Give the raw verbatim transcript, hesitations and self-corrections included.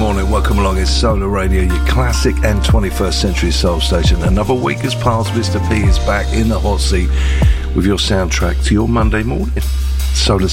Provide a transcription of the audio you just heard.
morning, welcome along. It's Solar Radio, your classic and twenty-first century soul station. Another week has passed. Mister P is back in the hot seat with your soundtrack to your Monday morning. Solar